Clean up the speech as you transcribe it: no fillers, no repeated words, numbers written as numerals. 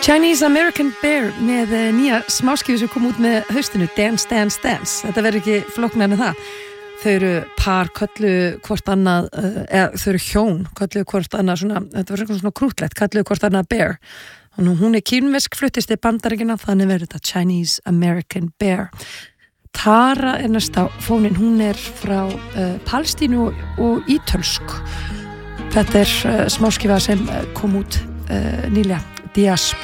Chinese American Bear með nýja smáskifu sem kom út með haustinu, Dance, Dance, Dance. Þetta verður ekki flóknara en það. Þau eru par, köllu hvort annað, þau eru hjón, köllu hvort annað svona, þetta var svona krútlegt, köllu hvort annað Bear. Og hún kínversk, fluttist í Bandaríkina, þannig verður þetta Chinese American Bear. Tara er næst á fónin, hún er frá Palestínu og ítölsk. Þetta er smáskifa sem kom út nýlega, Diaspora.